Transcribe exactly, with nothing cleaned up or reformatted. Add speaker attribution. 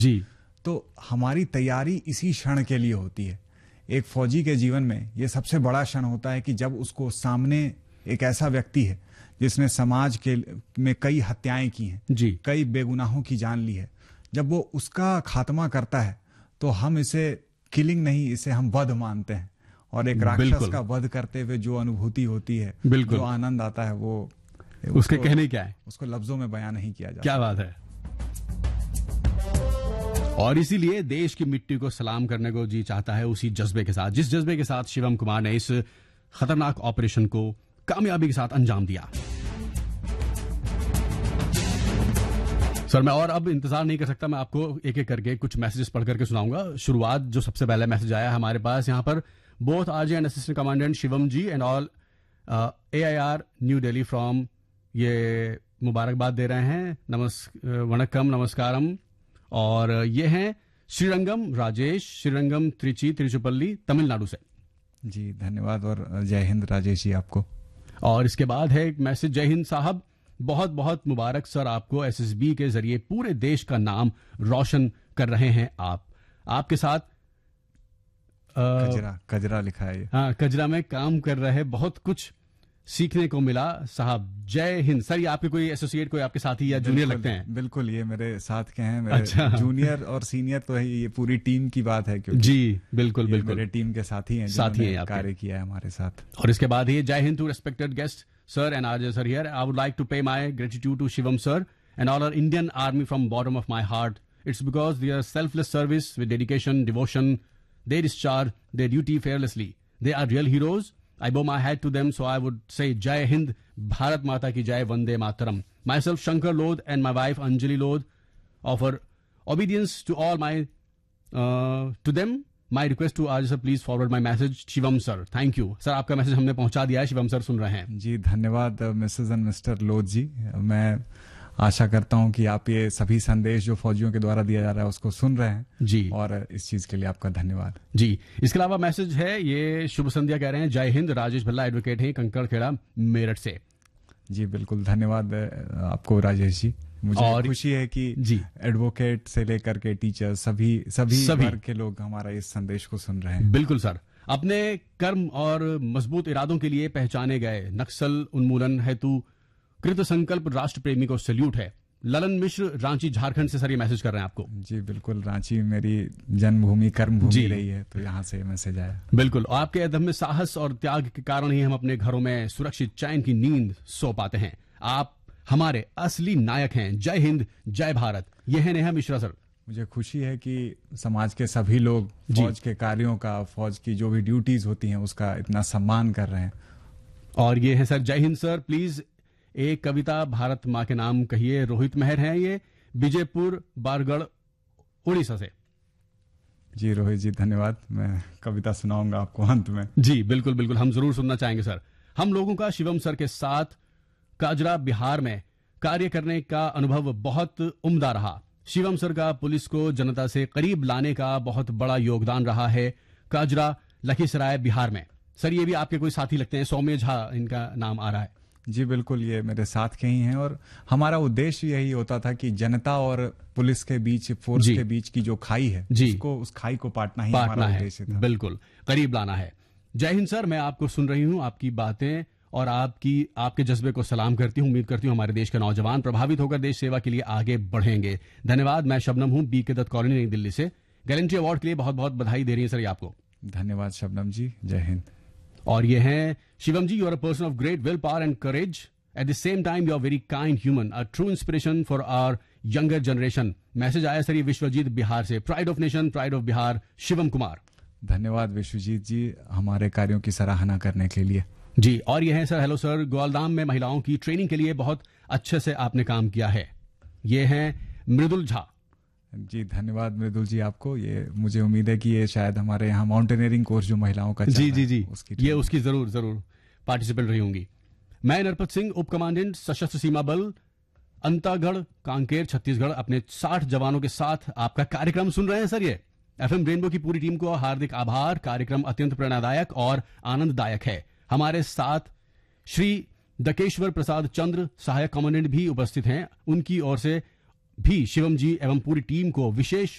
Speaker 1: जी।
Speaker 2: तो हमारी तैयारी इसी क्षण के लिए होती है। एक फौजी के जीवन में ये सबसे बड़ा क्षण होता है कि जब उसको सामने एक ऐसा व्यक्ति है जिसने समाज के में कई हत्याएं की हैं,
Speaker 1: जी।
Speaker 2: कई बेगुनाहों की जान ली है, जब वो उसका खात्मा करता है तो हम इसे किलिंग नहीं, इसे हम वध मानते हैं। और एक राक्षस का वध करते हुए जो अनुभूति होती है, जो आनंद आता है, वो
Speaker 1: उसके कहने क्या है,
Speaker 2: उसको लफ्जों में बयान नहीं किया जाता।
Speaker 1: क्या बात है। और इसीलिए देश की मिट्टी को सलाम करने को जी चाहता है, उसी जज्बे के साथ, जिस जज्बे के साथ शिवम कुमार ने इस खतरनाक ऑपरेशन को कामयाबी के साथ अंजाम दिया। सर मैं और अब इंतजार नहीं कर सकता, मैं आपको एक एक करके कुछ मैसेजेस पढ़ करके सुनाऊंगा। शुरुआत जो सबसे पहले मैसेज आया हमारे पास यहाँ पर, both RJ and assistant commandant Shivam ji and all A I R new Delhi from, ये मुबारकबाद दे रहे हैं, नमस् वणक्कम नमस्कारम। और ये हैं श्रीरंगम राजेश, श्रीरंगम त्रिची तिरुचिपल्ली तमिलनाडु से।
Speaker 2: जी धन्यवाद और जय हिंद राजेश जी आपको।
Speaker 1: और इसके बाद है एक मैसेज, जय हिंद साहब, बहुत बहुत मुबारक सर आपको, एस एस बी के जरिए पूरे देश का नाम रोशन कर रहे हैं आप। आपके साथ आ,
Speaker 2: कजरा कजरा लिखा है।
Speaker 1: हाँ, कजरा में काम कर रहे, बहुत कुछ सीखने को मिला साहब। जय हिंद सर। ये आपके कोई एसोसिएट, कोई आपके साथी या जूनियर लगते हैं?
Speaker 2: बिल्कुल, ये मेरे साथ के हैं। मेरे
Speaker 1: अच्छा।
Speaker 2: जूनियर और सीनियर तो है, ये पूरी टीम की बात है, क्योंकि
Speaker 1: जी बिल्कुल बिल्कुल
Speaker 2: मेरे टीम के साथी हैं,
Speaker 1: साथी हैं,
Speaker 2: कार्य किया है हमारे साथ।
Speaker 1: और इसके बाद ये जय Hind to respected guest sir and RJ sir here, I would like to पे my gratitude to Shivam sir and all our Indian army from bottom of my heart. It's because there selfless service with dedication devotion, they discharge there duty fearlessly, they are real heroes. I bow my hat to them, so I would say Jai Hind, Bharat Mata ki Jai, Vande Mataram. Myself, Shankar Lodh, and my wife Anjali Lodh offer obedience to all my uh, to them. My request to Arj sir, please forward my message. Shivam sir, thank you. Sir, आपका message हमने पहुंचा दिया है, Shivam sir सुन रहे हैं।
Speaker 2: जी धन्यवाद Mrs and mister लोध जी। मैं आशा करता हूं कि आप ये सभी संदेश जो फौजियों के द्वारा दिया जा रहा है उसको सुन रहे हैं
Speaker 1: जी,
Speaker 2: और इस चीज के लिए आपका धन्यवाद
Speaker 1: जी। इसके अलावा मैसेज है, ये शुभ संध्या कह रहे हैं, जय हिंद, राजेश भल्ला एडवोकेट हैं, कंकड़खेड़ा मेरठ से।
Speaker 2: जी बिल्कुल, धन्यवाद आपको राजेश जी। मुझे और खुशी है कि जी एडवोकेट से लेकर के टीचर सभी सभी, सभी वर्ग के लोग हमारा इस संदेश को सुन रहे हैं।
Speaker 1: बिल्कुल सर। अपने कर्म और मजबूत इरादों के लिए पहचाने गए नक्सल उन्मूलन हेतु कृत संकल्प राष्ट्र प्रेमी को सैल्यूट है। ललन मिश्र रांची झारखंड से सर ये मैसेज कर रहे हैं आपको।
Speaker 2: जी बिल्कुल, रांची मेरी जन्मभूमि कर्मभूमि रही है, तो यहाँ से मैसेज आया।
Speaker 1: बिल्कुल, और आपके अदम्य साहस और त्याग के कारण ही हम अपने घरों में सुरक्षित चैन की नींद सो पाते हैं। आप हमारे असली नायक हैं। जय हिंद, जय भारत। ये है नेहा मिश्रा सर।
Speaker 2: मुझे खुशी है कि समाज के सभी लोग फौज के कार्यों का, फौज की जो भी ड्यूटीज होती हैं उसका इतना सम्मान कर रहे हैं।
Speaker 1: और ये है सर, जय हिंद सर, प्लीज एक कविता भारत माँ के नाम कहिए। रोहित मेहर हैं ये, विजयपुर बारगढ़ उड़ीसा से।
Speaker 2: जी रोहित जी धन्यवाद, मैं कविता सुनाऊंगा आपको अंत में।
Speaker 1: जी बिल्कुल बिल्कुल, हम जरूर सुनना चाहेंगे सर। हम लोगों का शिवम सर के साथ काजरा बिहार में कार्य करने का अनुभव बहुत उम्दा रहा। शिवम सर का पुलिस को जनता से करीब लाने का बहुत बड़ा योगदान रहा है काजरा लखीसराय बिहार में। सर ये भी आपके कोई साथी लगते हैं, सौम्य झा इनका नाम आ रहा है।
Speaker 2: जी बिल्कुल, ये मेरे साथ के ही हैं और हमारा उद्देश्य यही होता था कि जनता और पुलिस के बीच, फोर्स के बीच की जो खाई है उसको, उस खाई को पाटना ही हमारा उद्देश्य था।
Speaker 1: बिल्कुल, करीब लाना है। जय हिंद सर, मैं आपको सुन रही हूँ, आपकी बातें और आपकी आपके जज्बे को सलाम करती हूँ। उम्मीद करती हूँ हमारे देश के नौजवान प्रभावित होकर देश सेवा के लिए आगे बढ़ेंगे। धन्यवाद। मैं शबनम हूँ, बी के दत्त कॉलोनी, नई दिल्ली से। गैलेंट्री अवार्ड के लिए बहुत बहुत बधाई दे रही है सर ये आपको।
Speaker 2: धन्यवाद शबनम जी, जय हिंद।
Speaker 1: और ये हैं शिवम जी, you are a person of great will power and courage, at the same time you are very kind human, a true inspiration for our younger generation. Message आया सर ये विश्वजीत बिहार से, pride of nation, pride of Bihar, Shivam Kumar.
Speaker 2: धन्यवाद विश्वजीत जी हमारे कार्यों की सराहना करने के लिए।
Speaker 1: जी, और ये है सर, हेलो सर, ग्वालदाम में महिलाओं की ट्रेनिंग के लिए बहुत अच्छे से आपने काम किया है। ये हैं मृदुल झा।
Speaker 2: जी धन्यवाद मृदुल जी आपको। ये मुझे उम्मीद है कि ये शायद हमारे यहाँ माउंटेनियरिंग कोर्स जो महिलाओं का
Speaker 1: जी जी जी उसकी ये उसकी जरूर जरूर पार्टिसिपेंट रही होंगी। मैं नरपत सिंह, उप कमांडेंट सशस्त्र सीमा बल अंतागढ़ कांकेर छत्तीसगढ़, अपने साठ जवानों के साथ आपका कार्यक्रम सुन रहे हैं सर। ये एफएम रेनबो की पूरी टीम को हार्दिक आभार। कार्यक्रम अत्यंत प्रेरणादायक और आनंददायक है। हमारे साथ श्री दकेश्वर प्रसाद चंद्र, सहायक कमांडेंट भी उपस्थित हैं। उनकी ओर से भी शिवम जी एवं पूरी टीम को विशेष